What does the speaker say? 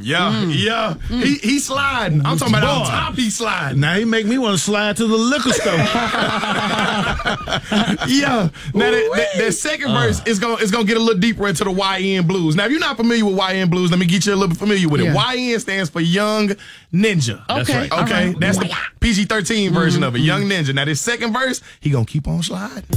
Yeah. He sliding. I'm talking about on top. He sliding. Now he make me want to slide to the liquor store. Yeah. Now that second verse is gonna get a little deeper into the YN blues. Now, if you're not familiar with YN blues, let me get you a little bit familiar with it. YN stands for Young Ninja. Okay. Okay. That's the PG-13 version of it. Young Ninja. Now this second verse, he gonna keep on sliding.